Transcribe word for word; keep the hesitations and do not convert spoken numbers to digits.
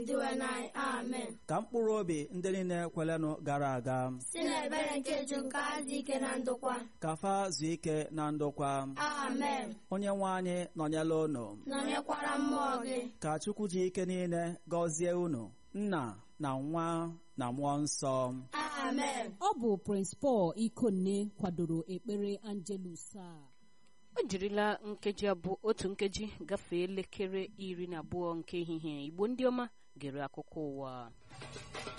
diwe anyị. Amen. Ka mkpụrụ obi ndị niile kwelenụ gara aga Si n'ebere nke Ju nke azụ ike na ndokwa. ka fa zuo ike na ndokwa. Amen. Onye nwe anyị nọnyela unu. Nọnyekwara mmụọ gị. Ka Chukwu ji ike niile gọzie unu, Nna na Nwa na Mmụọ Nsọ. Amen. Ọ bụ Prince Paul Ikonne kwadoro ekpere Angelus a. O jirila nkeji abụọ otu nkeji gafee elekere iri na abụọ nke ehihie. Igbo ndị ọma gere akụkọ ụwa.